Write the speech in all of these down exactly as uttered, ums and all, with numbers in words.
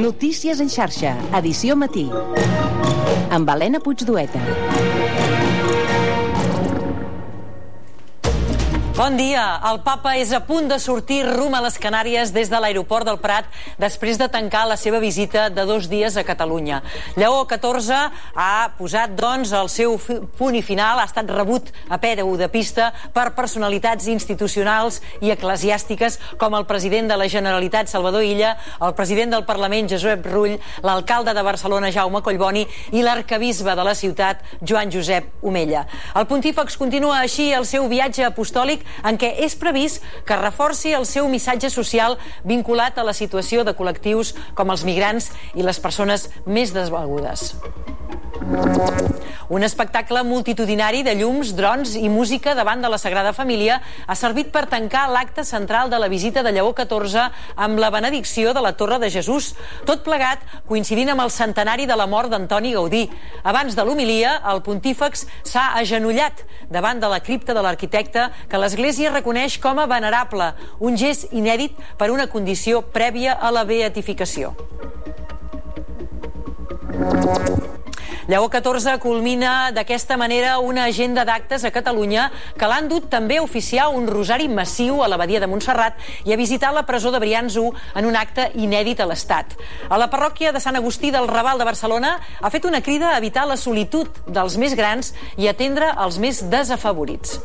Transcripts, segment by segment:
Notícies en xarxa, edició matí. Amb Helena Puigdueta. Bon dia. El papa és a punt de sortir rumb a les Canàries des de l'aeroport del Prat després de tancar la seva visita de dos dies a Catalunya. Lleó catorze ha posat, doncs, el seu punt i final, ha estat rebut a peu de pista per personalitats institucionals i eclesiàstiques com el president de la Generalitat, Salvador Illa, el president del Parlament, Josep Rull, l'alcalde de Barcelona, Jaume Collboni, i l'arquebisbe de la ciutat, Joan Josep Omella. El pontífex continua així el seu viatge apostòlic, en què és previst que reforci el seu missatge social vinculat a la situació de col·lectius com els migrants i les persones més desvalgudes. Un espectacle multitudinari de llums, drons i música davant de la Sagrada Família ha servit per tancar l'acte central de la visita de Lleó catorze amb la benedicció de la Torre de Jesús, tot plegat coincidint amb el centenari de la mort d'Antoni Gaudí. Abans de l'homilia, el pontífex s'ha agenollat davant de la cripta de l'arquitecte que l'Església reconeix com a venerable, un gest inèdit per una condició prèvia a la beatificació. Lleó catorze culmina d'aquesta manera una agenda d'actes a Catalunya que l'han dut també a oficiar un rosari massiu a l'abadia de Montserrat i a visitar la presó de Brians u en un acte inèdit a l'Estat. A la parròquia de Sant Agustí del Raval de Barcelona ha fet una crida a evitar la solitud dels més grans i atendre els més desafavorits.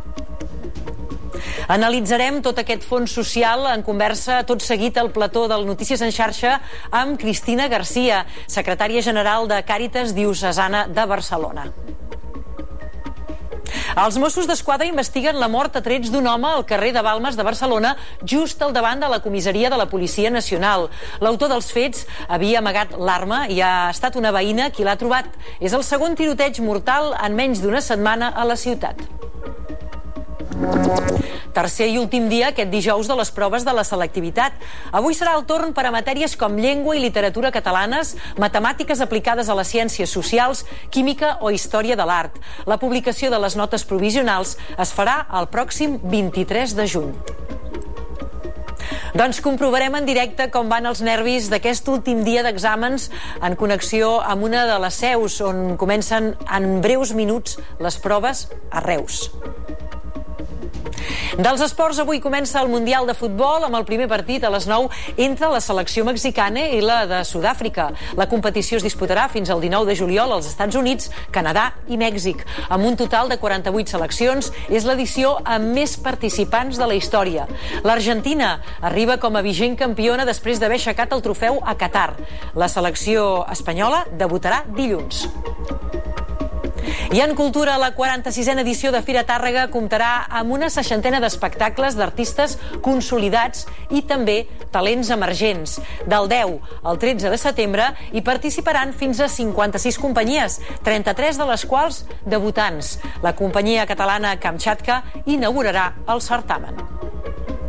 Analitzarem tot aquest fons social en conversa tot seguit al plató del Notícies en xarxa amb Cristina Garcia, secretària general de Càritas Diocesana de Barcelona. Els Mossos d'Esquadra investiguen la mort a trets d'un home al carrer de Balmes de Barcelona, just al davant de la comissaria de la Policia Nacional. L'autor dels fets havia amagat l'arma i ha estat una veïna qui l'ha trobat. És el segon tiroteig mortal en menys d'una setmana a la ciutat. Tercer i últim dia aquest dijous de les proves de la selectivitat. Avui serà el torn per a matèries com llengua i literatura catalanes, matemàtiques aplicades a les ciències socials, química o història de l'art. La publicació de les notes provisionals es farà el pròxim vint-i-tres de juny. Doncs comprovarem en directe com van els nervis d'aquest últim dia d'exàmens en connexió amb una de les seus on comencen en breus minuts les proves a Reus. Dels esports, avui comença el Mundial de Futbol amb el primer partit a les nou entre la selecció mexicana i la de Sud-àfrica. La competició es disputarà fins al dinou de juliol als Estats Units, Canadà i Mèxic. Amb un total de quaranta-vuit seleccions, és l'edició amb més participants de la història. L'Argentina arriba com a vigent campiona després d'haver aixecat el trofeu a Qatar. La selecció espanyola debutarà dilluns. I en cultura, la quaranta-sisena edició de Fira Tàrrega comptarà amb una seixantena d'espectacles d'artistes consolidats i també talents emergents. Del deu al tretze de setembre hi participaran fins a cinquanta-sis companyies, trenta-tres de les quals debutants. La companyia catalana Kamchatka inaugurarà el certamen.